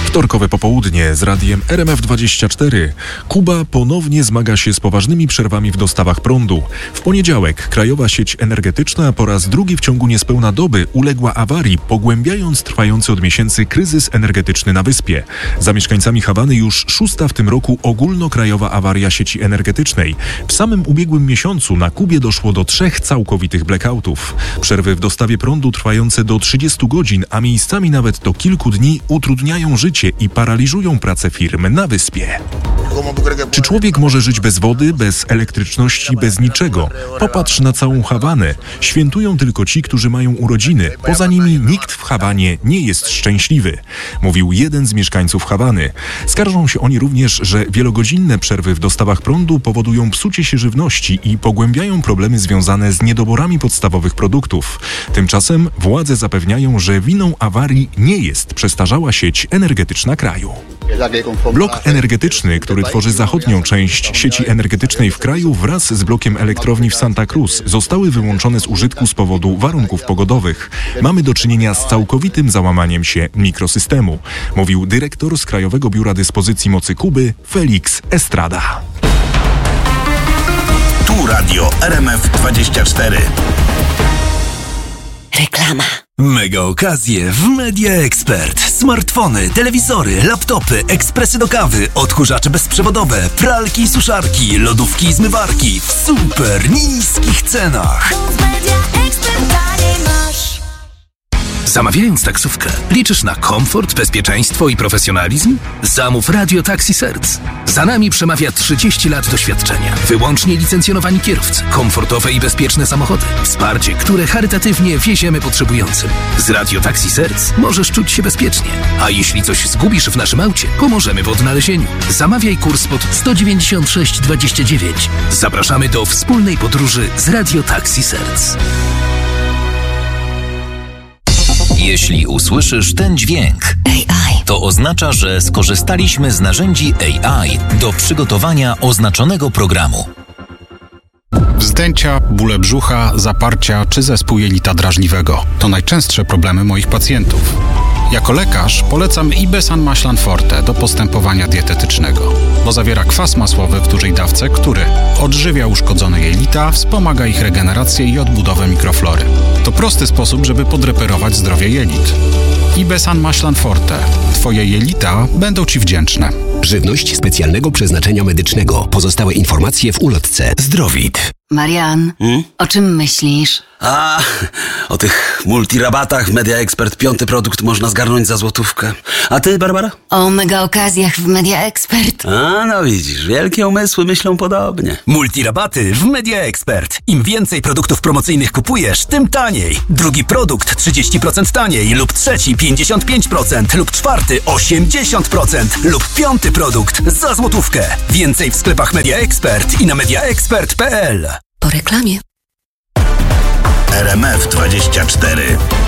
Wtorkowe popołudnie z radiem RMF24. Kuba ponownie zmaga się z poważnymi przerwami w dostawach prądu. W poniedziałek Krajowa Sieć Energetyczna po raz drugi w ciągu niespełna doby uległa awarii, pogłębiając trwający od miesięcy kryzys energetyczny na wyspie. Za mieszkańcami Hawany już 6. w tym roku ogólnokrajowa awaria sieci energetycznej. W samym ubiegłym miesiącu na Kubie doszło do 3 całkowitych blackoutów. Przerwy w dostawie prądu trwające do 30 godzin, a miejscami nawet do kilku dni utrudniają życie i paraliżują pracę firm na wyspie. Czy człowiek może żyć bez wody, bez elektryczności, bez niczego? Popatrz na całą Hawanę. Świętują tylko ci, którzy mają urodziny. Poza nimi nikt w Hawanie nie jest szczęśliwy, mówił jeden z mieszkańców Hawany. Skarżą się oni również, że wielogodzinne przerwy w dostawach prądu powodują psucie się żywności i pogłębiają problemy związane z niedoborami podstawowych produktów. Tymczasem władze zapewniają, że winą awarii nie jest przestarzała sieć energetyczna kraju. Blok energetyczny, który tworzy zachodnią część sieci energetycznej w kraju wraz z blokiem elektrowni w Santa Cruz, zostały wyłączone z użytku z powodu warunków pogodowych. Mamy do czynienia z całkowitym załamaniem się mikrosystemu, mówił dyrektor z Krajowego Biura Dyspozycji Mocy Kuby Felix Estrada. Tu radio RMF24. Reklama. Mega okazje w Media Expert. Smartfony, telewizory, laptopy, ekspresy do kawy, odkurzacze bezprzewodowe, pralki i suszarki, lodówki i zmywarki w super niskich cenach. Zamawiając taksówkę, liczysz na komfort, bezpieczeństwo i profesjonalizm? Zamów Radio Taxi Serc. Za nami przemawia 30 lat doświadczenia. Wyłącznie licencjonowani kierowcy, komfortowe i bezpieczne samochody, wsparcie, które charytatywnie wieziemy potrzebującym. Z Radio Taxi Serc możesz czuć się bezpiecznie. A jeśli coś zgubisz w naszym aucie, pomożemy w odnalezieniu. Zamawiaj kurs pod 196,29. Zapraszamy do wspólnej podróży z Radio Taxi Serc. Jeśli usłyszysz ten dźwięk, AI, to oznacza, że skorzystaliśmy z narzędzi AI do przygotowania oznaczonego programu. Wzdęcia, bóle brzucha, zaparcia czy zespół jelita drażliwego to najczęstsze problemy moich pacjentów. Jako lekarz polecam Ibesan Maślan Forte do postępowania dietetycznego, bo zawiera kwas masłowy w dużej dawce, który odżywia uszkodzone jelita, wspomaga ich regenerację i odbudowę mikroflory. To prosty sposób, żeby podreperować zdrowie jelit. Ibesan Maślan Forte. Twoje jelita będą Ci wdzięczne. Żywność specjalnego przeznaczenia medycznego. Pozostałe informacje w ulotce. Zdrowit. Marian, o czym myślisz? O tych multirabatach w Media Expert 5. produkt można zgarnąć za złotówkę. A ty, Barbara? O mega okazjach w Media Expert. No widzisz, wielkie umysły myślą podobnie. Multirabaty w Media Expert. Im więcej produktów promocyjnych kupujesz, tym taniej. Drugi produkt 30% taniej lub trzeci 55% lub czwarty 80% lub 5. produkt za złotówkę. Więcej w sklepach Media Expert i na mediaexpert.pl. Po reklamie. RMF24.